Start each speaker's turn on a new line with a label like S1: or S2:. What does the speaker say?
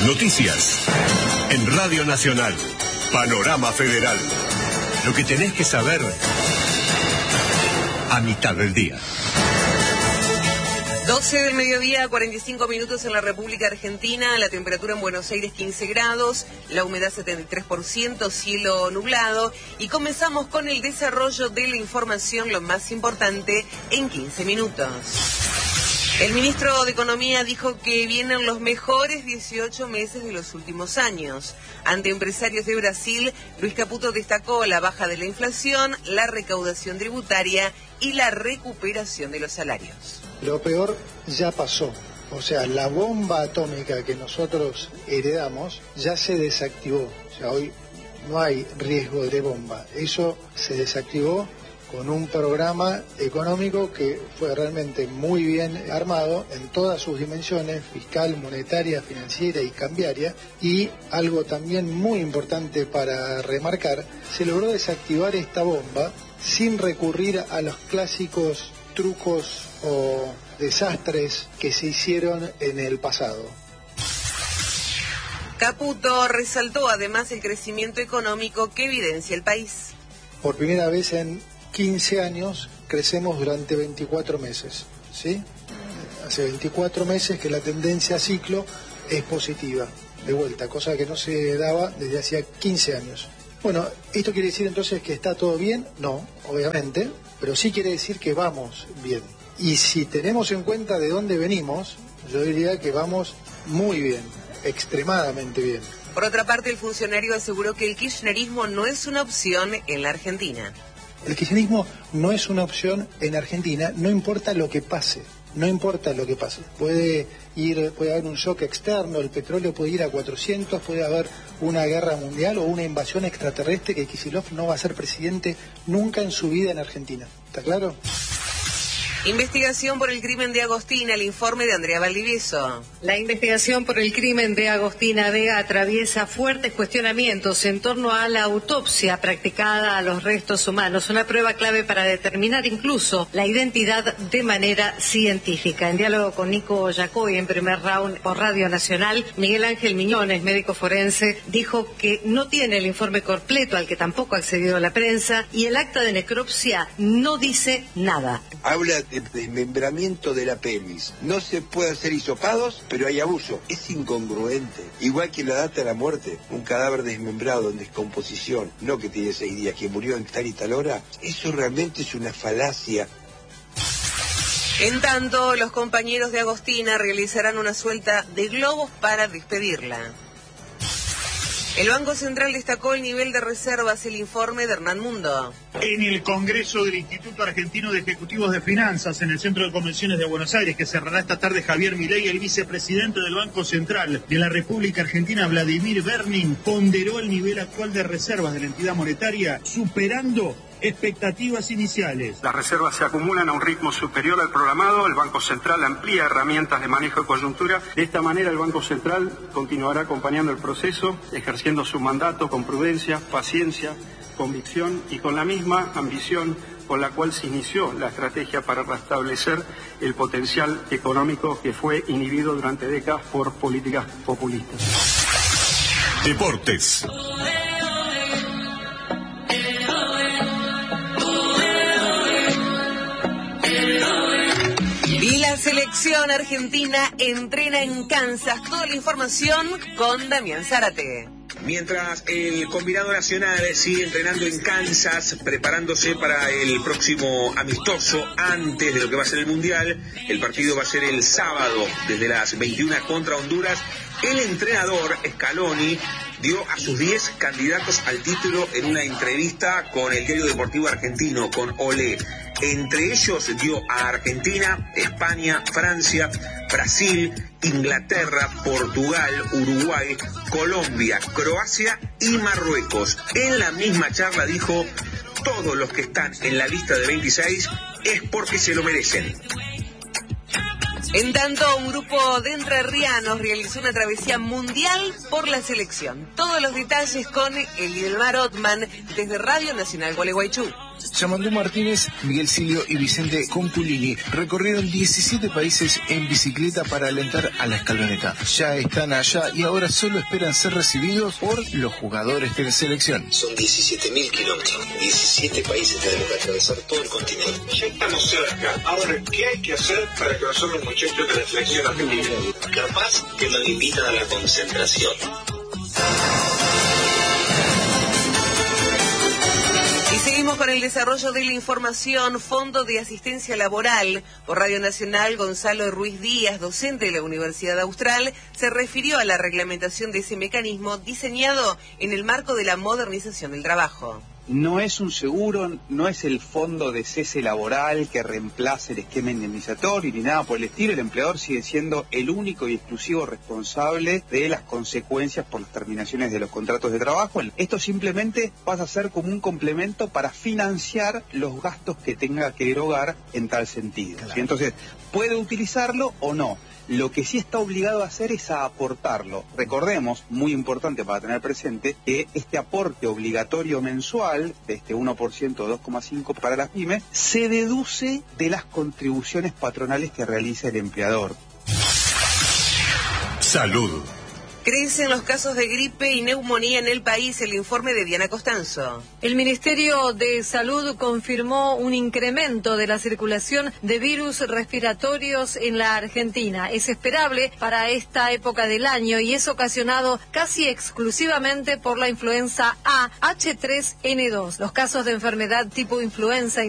S1: Noticias. En Radio Nacional. Panorama Federal. Lo que tenés que saber a mitad del día.
S2: 12 del mediodía, 45 minutos en la República Argentina, la temperatura en Buenos Aires 15 grados, la humedad 73%, cielo nublado, y comenzamos con el desarrollo de la información, lo más importante, en 15 minutos. El ministro de Economía dijo que vienen los mejores 18 meses de los últimos años. Ante empresarios de Brasil, Luis Caputo destacó la baja de la inflación, la recaudación tributaria y la recuperación de los salarios.
S3: Lo peor ya pasó. O sea, la bomba atómica que nosotros heredamos ya se desactivó. O sea, hoy no hay riesgo de bomba. Eso se desactivó con un programa económico que fue realmente muy bien armado en todas sus dimensiones, fiscal, monetaria, financiera y cambiaria, y algo también muy importante para remarcar, se logró desactivar esta bomba sin recurrir a los clásicos trucos o desastres que se hicieron en el pasado.
S2: Caputo resaltó además el crecimiento económico que evidencia el país.
S3: Por primera vez en 15 años crecemos durante 24 meses, ¿sí? Hace 24 meses que la tendencia a ciclo es positiva, de vuelta, cosa que no se daba desde hacía 15 años. Bueno, ¿esto quiere decir entonces que está todo bien? No, obviamente, pero sí quiere decir que vamos bien. Y si tenemos en cuenta de dónde venimos, yo diría que vamos muy bien, extremadamente bien.
S2: Por otra parte, el funcionario aseguró que el kirchnerismo no es una opción en la Argentina.
S3: El kirchnerismo no es una opción en Argentina, no importa lo que pase, no importa lo que pase. Puede haber un shock externo, el petróleo puede ir a 400, puede haber una guerra mundial o una invasión extraterrestre, que Kicillof no va a ser presidente nunca en su vida en Argentina. ¿Está claro?
S2: Investigación por el crimen de Agostina, el informe de Andrea Valdivieso.
S4: La investigación por el crimen de Agostina Vega atraviesa fuertes cuestionamientos en torno a la autopsia practicada a los restos humanos, una prueba clave para determinar incluso la identidad de manera científica. En diálogo con Nico Yacoy en primer round por Radio Nacional, Miguel Ángel Miñones, médico forense, dijo que no tiene el informe completo, al que tampoco ha accedido la prensa, y el acta de necropsia no dice nada.
S5: Habla de desmembramiento de la pelvis. No se puede hacer hisopados, pero hay abuso. Es incongruente. Igual que la data de la muerte, un cadáver desmembrado en descomposición, no que tiene 6 días, que murió en tal y tal hora, eso realmente es una falacia.
S2: En tanto, los compañeros de Agostina realizarán una suelta de globos para despedirla. El Banco Central destacó el nivel de reservas, el informe de Hernán Mundo.
S6: En el Congreso del Instituto Argentino de Ejecutivos de Finanzas, en el Centro de Convenciones de Buenos Aires, que cerrará esta tarde, Javier Milei, el vicepresidente del Banco Central de la República Argentina, Vladimir Bernin, ponderó el nivel actual de reservas de la entidad monetaria, superando expectativas iniciales.
S7: Las reservas se acumulan a un ritmo superior al programado, el Banco Central amplía herramientas de manejo de coyuntura. De esta manera el Banco Central continuará acompañando el proceso, ejerciendo su mandato con prudencia, paciencia, convicción y con la misma ambición con la cual se inició la estrategia para restablecer el potencial económico que fue inhibido durante décadas por políticas populistas.
S1: Deportes.
S2: Y la selección argentina entrena en Kansas. Toda la información con Damián Zárate.
S8: Mientras el combinado nacional sigue entrenando en Kansas, preparándose para el próximo amistoso antes de lo que va a ser el Mundial, el partido va a ser el sábado desde las 21 contra Honduras. El entrenador Scaloni dio a sus 10 candidatos al título en una entrevista con el diario deportivo argentino, con Olé. Entre ellos dio a Argentina, España, Francia, Brasil, Inglaterra, Portugal, Uruguay, Colombia, Croacia y Marruecos. En la misma charla dijo: todos los que están en la lista de 26 es porque se lo merecen.
S2: En tanto, un grupo de entrerrianos realizó una travesía mundial por la selección. Todos los detalles con Edelmar Ottman desde Radio Nacional Gualeguaychú.
S9: Yamandú Martínez, Miguel Silio y Vicente Conculini recorrieron 17 países en bicicleta para alentar a la escaloneta. Ya están allá y ahora solo esperan ser recibidos por los jugadores de la selección.
S10: Son 17.000 kilómetros, 17 países, tenemos que atravesar todo el continente.
S8: Ya estamos cerca. Ahora, ¿qué hay que hacer para que nosotros los muchachos de la selección argentina?
S10: Capaz que nos invitan a la concentración.
S2: Y seguimos con el desarrollo de la información. Fondo de Asistencia Laboral. Por Radio Nacional, Gonzalo Ruiz Díaz, docente de la Universidad Austral, se refirió a la reglamentación de ese mecanismo diseñado en el marco de la modernización del trabajo.
S11: No es un seguro, no es el fondo de cese laboral que reemplace el esquema indemnizatorio ni nada por el estilo. El empleador sigue siendo el único y exclusivo responsable de las consecuencias por las terminaciones de los contratos de trabajo. Esto simplemente pasa a ser como un complemento para financiar los gastos que tenga que erogar en tal sentido. Claro. Entonces, puede utilizarlo o no. Lo que sí está obligado a hacer es a aportarlo. Recordemos, muy importante para tener presente, que este aporte obligatorio mensual de este 1% o 2,5% para las pymes se deduce de las contribuciones patronales que realiza el empleador.
S1: Salud.
S2: Crecen los casos de gripe y neumonía en el país. El informe de Diana Costanzo.
S4: El Ministerio de Salud confirmó un incremento de la circulación de virus respiratorios en la Argentina. Es esperable para esta época del año y es ocasionado casi exclusivamente por la influenza A H3N2. Los casos de enfermedad tipo influenza